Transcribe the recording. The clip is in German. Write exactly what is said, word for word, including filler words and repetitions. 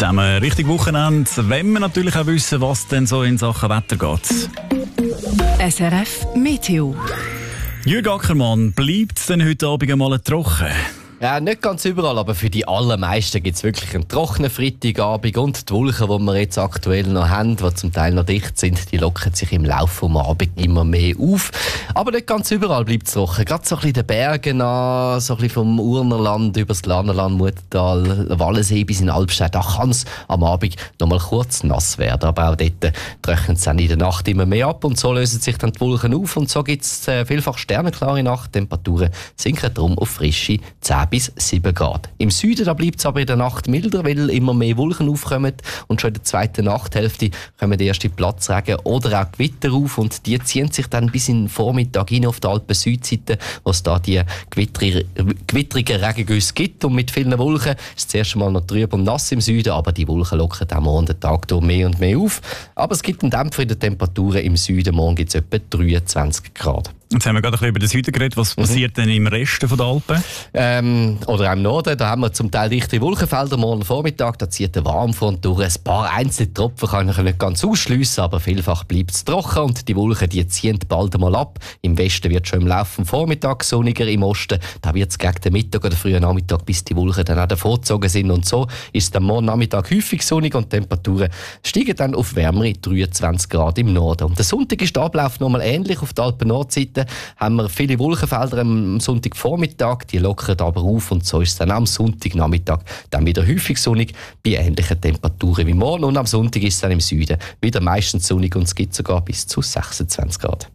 Zusammen richtig Wochenende, wenn wir natürlich auch wissen, was denn so in Sachen Wetter geht. S R F Meteo. Jürg Ackermann, bleibt es denn heute Abend einmal trocken? Ja, nicht ganz überall, aber für die allermeisten gibt es wirklich einen trockenen Freitagabend. Und die Wolken, die wir jetzt aktuell noch haben, die zum Teil noch dicht sind, die lockern sich im Laufe des Abends immer mehr auf. Aber nicht ganz überall bleibt es trocken. Gerade so ein bisschen den Bergen an, so ein bisschen vom Urnerland über das Lannerland, Muttental, Wallensee bis in Albstadt. Da kann es am Abend noch mal kurz nass werden. Aber auch dort trocknet es dann in der Nacht immer mehr ab. Und so lösen sich dann die Wolken auf. Und so gibt es äh, vielfach sternenklare Nachttemperaturen, sinken darum auf frische zehn bis sieben Grad. Im Süden da bleibt es aber in der Nacht milder, weil immer mehr Wolken aufkommen und schon in der zweiten Nachthälfte kommen die ersten Platzregen oder auch Gewitter auf und die ziehen sich dann bis in den Vormittag hin auf der Alpen-Südseite, wo es da die gewittrige, gewittrigen Regengüsse gibt und mit vielen Wolken ist es zuerst einmal noch trüb und nass im Süden, aber die Wolken lockern am morgen den Tag durch mehr und mehr auf. Aber es gibt einen Dämpfer in den Temperaturen. Im Süden morgen gibt es etwa dreiundzwanzig Grad. Jetzt haben wir gerade ein bisschen über den Süden geredet. Was passiert mhm. denn im Rest der Alpen? Ähm, oder auch im Norden, da haben wir zum Teil dichte Wolkenfelder morgen Vormittag, da zieht der Warmfront durch. Ein paar einzelne Tropfen kann ich nicht ganz ausschliessen, aber vielfach bleibt es trocken und die Wolken die ziehen bald einmal ab. Im Westen wird schon im Laufe des Vormittags sonniger, im Osten da wird es gegen den Mittag oder frühen Nachmittag, bis die Wolken dann auch davongezogen sind. Und so ist es dann morgen Nachmittag häufig sonnig und die Temperaturen steigen dann auf wärmere dreiundzwanzig Grad im Norden. Und der Sonntag ist der Ablauf nochmal ähnlich. Auf der Alpen-Nordseite haben wir viele Wolkenfelder am Sonntagvormittag, die lockern aber auf und so ist es dann am Sonntagnachmittag dann wieder häufig sonnig bei ähnlichen Temperaturen wie morgen und am Sonntag ist es dann im Süden wieder meistens sonnig und es gibt sogar bis zu sechsundzwanzig Grad.